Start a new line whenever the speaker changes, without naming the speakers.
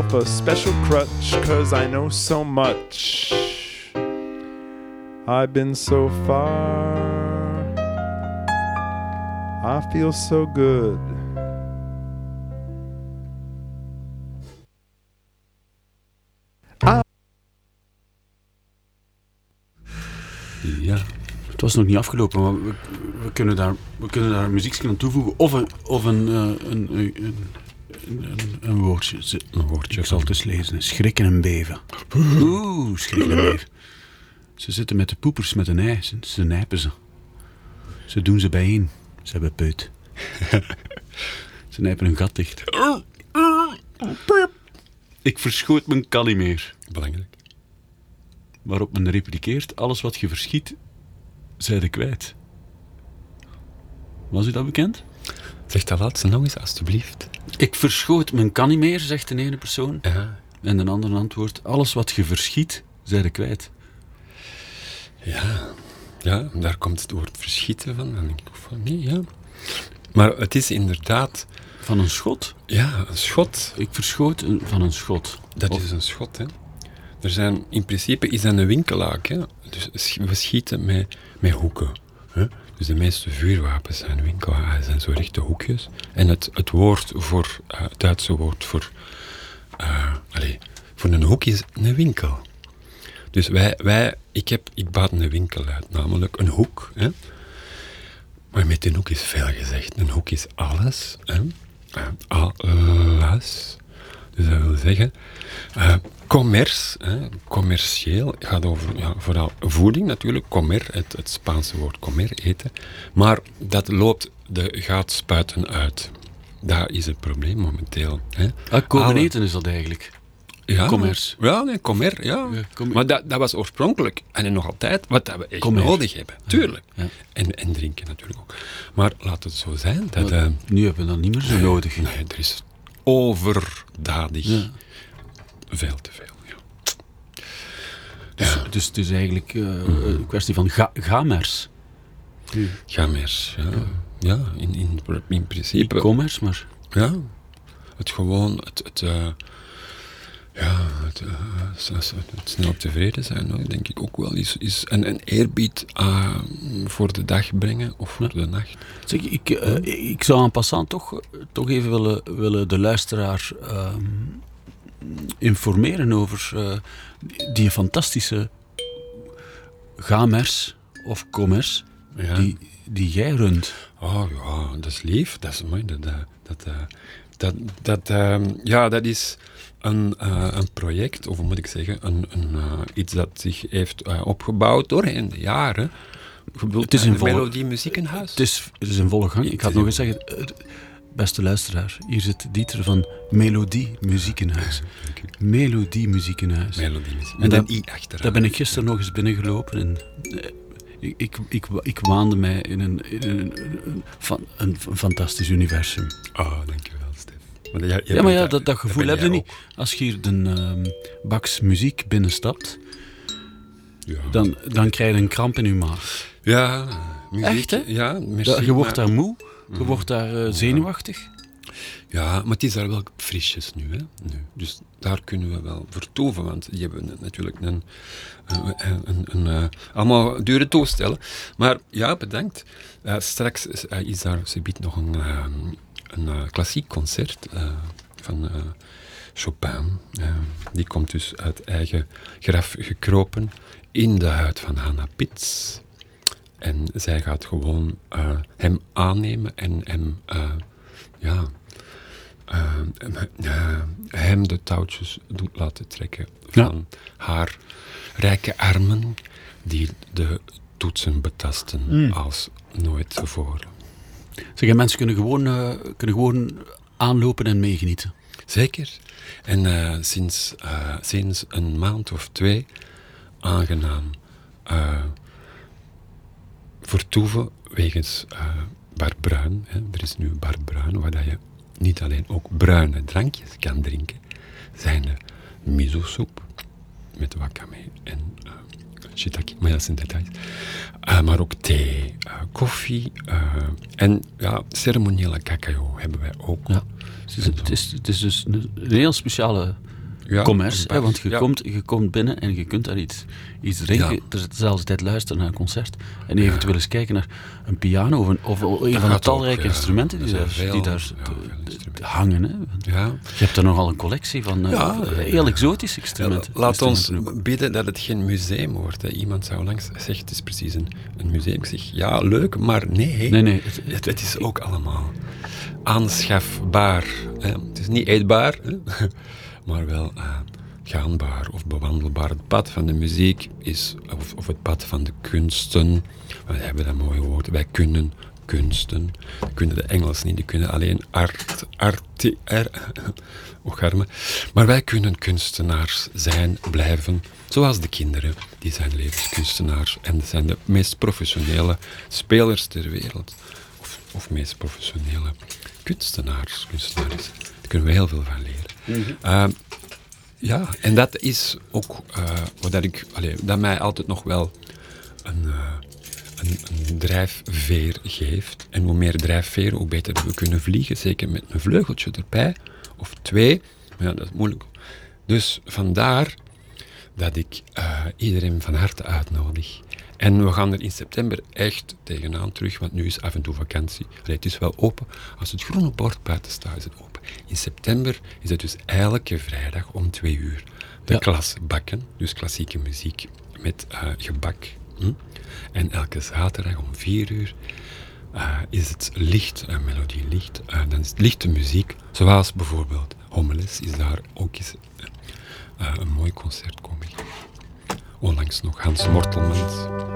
a special crutch, 'cause I know so much. I've been so far, I feel so good.
Ja, het was nog niet afgelopen, maar we kunnen daar een muziekje aan toevoegen. Of een woordje. Een woordje. Ik zal het eens lezen. Schrikken en beven. Oeh, schrikken en beven. Ze zitten met de poepers met een ei. Ze nijpen ze. Ze doen ze bijeen. Ze hebben peut. Ze nijpen een gat dicht. Ik verschoot mijn kan niet meer.
Belangrijk.
Waarop men replikeert, alles wat je verschiet, zijde kwijt. Was u dat bekend?
Zeg dat laatste nog eens, alstublieft.
Ik verschoot mijn kan niet meer, zegt de ene persoon.
Ja.
En de andere antwoordt, alles wat je verschiet, zijde kwijt.
Ja, daar komt het woord verschieten van. Dan denk ik van, nee, ja. Maar het is inderdaad...
Van een schot?
Ja, een schot.
Ik verschoot van een schot.
Dat is een schot, hè. In principe is dat een winkelhaak, hè. Dus we schieten met hoeken. Hè? Dus de meeste vuurwapens zijn winkelhaken, zijn zo rechte hoekjes. En het woord voor, het Duitse woord voor een hoek is een winkel. Dus ik baat een winkel uit, namelijk een hoek. Hè? Maar met een hoek is veel gezegd. Een hoek is alles. Hè? Alles. Dus dat wil zeggen... commerce, commercieel, gaat over vooral voeding natuurlijk, comer, het Spaanse woord comer, eten. Maar dat gaat spuiten uit. Dat is het probleem momenteel.
Komen eten is dat eigenlijk?
Ja,
commerce.
Ja, nee, comer, ja. Maar dat was oorspronkelijk, en nog altijd, wat dat we echt nodig hebben. Tuurlijk. Ja. En drinken natuurlijk ook. Maar laat het zo zijn.
Nu hebben we dat niet meer zo nodig.
Nee, er is overdadig. Ja. Veel te veel, ja.
Dus het is eigenlijk een kwestie van gamers.
Gamers, ja. Ja, in principe.
E-commerce, maar...
Ja, het gewoon, het snel tevreden zijn, denk ik ook wel, is een eerbied voor de dag brengen of voor de nacht.
Zeg, ik zou en passant toch even willen de luisteraar informeren over die fantastische gamers of commerce die jij runt.
Oh ja, dat is lief, dat is mooi. Dat is een project, of hoe moet ik zeggen, iets dat zich heeft opgebouwd doorheen de jaren.
Het is een
Melodie Muziekenhuis.
Het is in volle gang. Ik ga het nog eens zeggen. Beste luisteraar, hier zit Dieter van Melodie Muziekenhuis. Melodie Muziekenhuis.
En dan I achteraan.
Daar ben ik gisteren nog eens binnengelopen en ik waande mij in een fantastisch universum.
Oh, dankjewel, Stef.
Maar dat gevoel heb je niet. Als je hier de Baks muziek binnenstapt, dan krijg je een kramp in je maag.
Ja, muziek.
Echt, hè?
Ja, merci.
Je wordt daar moe, je wordt daar zenuwachtig.
Ja, maar het is daar wel frisjes nu, hè. Dus daar kunnen we wel vertoeven, want die hebben natuurlijk allemaal dure toestellen. Maar ja, bedankt. Straks is daar, ze biedt nog een klassiek concert van Chopin. Die komt dus uit eigen graf gekropen in de huid van Hannah Pitz. En zij gaat gewoon hem aannemen en hem de touwtjes doet laten trekken van haar rijke armen die de toetsen betasten als nooit tevoren.
Zeg, mensen kunnen gewoon aanlopen en meegenieten.
Zeker. En sinds een maand of 2 aangenaam vertoeven wegens Bar Bruin. Hè. Er is nu Bar Bruin, waar je niet alleen ook bruine drankjes kan drinken. Zijn de miso-soep met wakame en shiitake, maar dat zijn details. Maar ook thee, koffie en ceremoniële cacao hebben wij ook.
Ja. Het is dus een heel speciale commerce.
een bar.
Want
Ja.
je komt binnen en je kunt daar iets drinken.
Ja.
Er zit zelfs tijd luisteren naar een concert. En eventueel eens kijken naar een piano of een van de
gaat
talrijke
ook, ja.
instrumenten
Er
die
zijn
daar,
veel,
veel
instrumenten.
hangen. Hè.
Ja.
Je hebt er nogal een collectie van heel exotische instrumenten.
Laat ons
Instrumenten ook.
bidden dat het geen museum wordt. Hè. Iemand zou langs zeggen, het is precies een museum. Ik zeg, ja, leuk, maar nee.
Nee.
Het is ook allemaal aanschafbaar. Hè. Het is niet eetbaar, hè. Maar wel gaanbaar of bewandelbaar. Het pad van de muziek is, of het pad van de kunsten. We hebben dat mooie woord. Wij kunnen kunsten. Die kunnen de Engels niet, die kunnen alleen ocharme. Maar wij kunnen kunstenaars zijn, blijven, zoals de kinderen. Die zijn levenskunstenaars en dat zijn de meest professionele spelers ter wereld. Of meest professionele kunstenaars. Daar kunnen we heel veel van leren. Ja, en dat is ook dat mij altijd nog wel een drijfveer geeft. En hoe meer drijfveer, hoe beter we kunnen vliegen. Zeker met een vleugeltje erbij, of 2. Maar ja, dat is moeilijk. Dus vandaar dat ik iedereen van harte uitnodig. En we gaan er in september echt tegenaan terug, want nu is af en toe vakantie. Het is wel open. Als het groene bord buiten staat, is het open. In september is het dus elke vrijdag om 2 uur. De klas bakken, dus klassieke muziek met gebak. En elke zaterdag om 4 uur is het licht, melodie licht. Dan is het lichte muziek, zoals bijvoorbeeld Hommeles is daar ook eens een mooi concert komen. Onlangs nog Hans Mortelmans.